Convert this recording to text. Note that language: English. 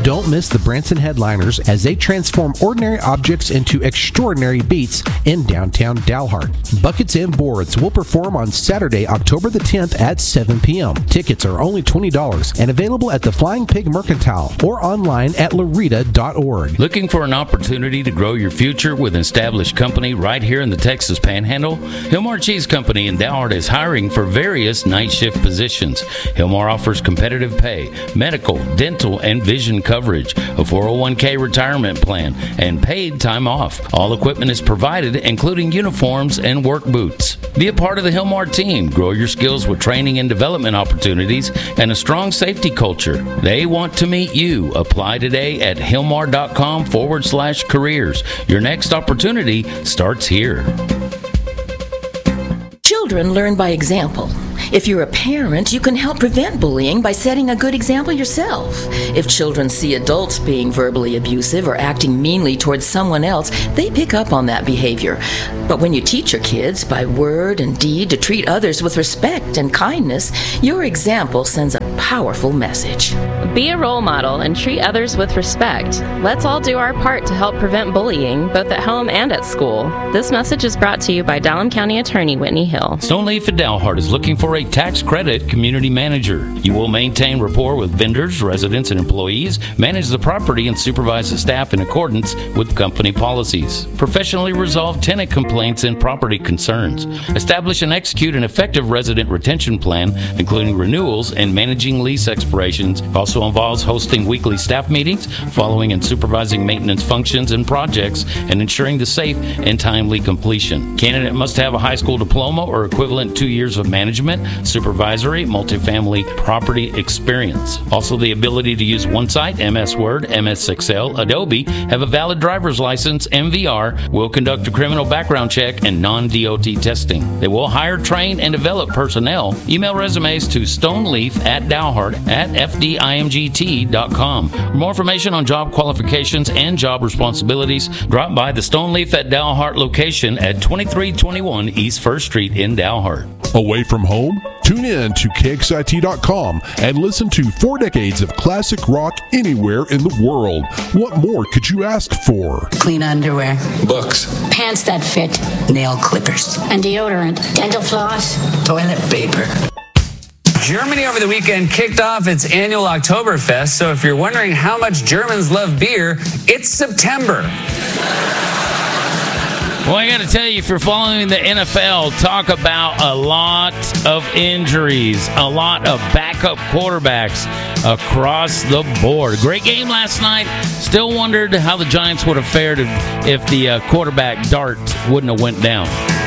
Don't miss the Branson Headliners as they transform ordinary objects into extraordinary beats in downtown Dalhart. Buckets and Boards will perform on Saturday, October the 10th at 7 p.m. Tickets are only $20 and available at the Flying Pig Mercantile or online at larita.org. Looking for an opportunity to grow your future with an established company right here in the Texas Panhandle? Hillmar Cheese Company in Dalhart is hiring for various night shift positions. Hillmar offers competitive pay, medical, dental, and vision coverage, a 401k retirement plan, and paid time off. All equipment is provided, including uniforms and work boots. Be a part of the Hillmar team. Grow your skills with training and development opportunities and a strong safety culture. They want to meet you. Apply today at hillmar.com/careers. Your next opportunity starts here. Children learn by example. If you're a parent, you can help prevent bullying by setting a good example yourself. If children see adults being verbally abusive or acting meanly towards someone else, they pick up on that behavior. But when you teach your kids by word and deed to treat others with respect and kindness, your example sends a powerful message. Be a role model and treat others with respect. Let's all do our part to help prevent bullying, both at home and at school. This message is brought to you by Dalham County Attorney Whitney Hill. Stoneleaf at Dalhart is looking for a tax credit community manager. You will maintain rapport with vendors, residents, and employees, manage the property, and supervise the staff in accordance with company policies. Professionally resolve tenant complaints and property concerns. Establish and execute an effective resident retention plan, including renewals and managing lease expirations. Also involves hosting weekly staff meetings, following and supervising maintenance functions and projects, and ensuring the safe and timely completion. Candidate must have a high school diploma or equivalent 2 years of management, supervisory, multifamily property experience. Also the ability to use OneSite, MS Word, MS Excel, Adobe, have a valid driver's license, MVR, will conduct a criminal background check and non-DOT testing. They will hire, train, and develop personnel. Email resumes to stoneleaf@dalhart@fdimgt.com. For more information on job qualifications and job responsibilities, drop by the Stoneleaf at Dalhart location at 2321 East 1st Street in Dalhart. Away from home? Tune in to KXIT.com and listen to 4 decades of classic rock anywhere in the world. What more could you ask for? Clean underwear. Books. Pants that fit. Nail clippers. And deodorant. Dental floss. Toilet paper. Germany over the weekend kicked off its annual Oktoberfest, so if you're wondering how much Germans love beer, it's September. Well, I got to tell you, if you're following the NFL, talk about a lot of injuries, a lot of backup quarterbacks across the board. Great game last night. Still wondered how the Giants would have fared if the quarterback Dart wouldn't have went down.